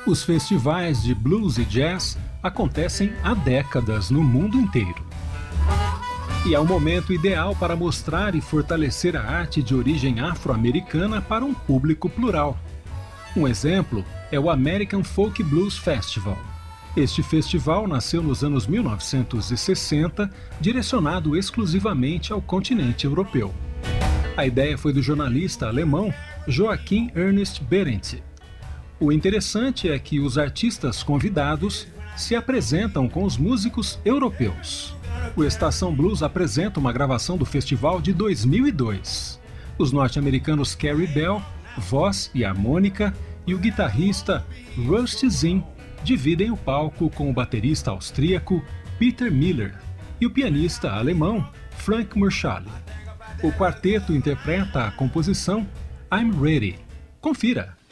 Os festivais de blues e jazz acontecem há décadas no mundo inteiro. E é o momento ideal para mostrar e fortalecer a arte de origem afro-americana para um público plural. Um exemplo é o American Folk Blues Festival. Este festival nasceu nos anos 1960, direcionado exclusivamente ao continente europeu. A ideia foi do jornalista alemão Joachim Ernst Berendt. O interessante é que os artistas convidados se apresentam com os músicos europeus. O Estação Blues apresenta uma gravação do festival de 2002. Os norte-americanos Carrie Bell, voz e harmônica, e o guitarrista Rusty Zinn dividem o palco com o baterista austríaco Peter Miller e o pianista alemão Frank Marshall. O quarteto interpreta a composição I'm Ready. Confira!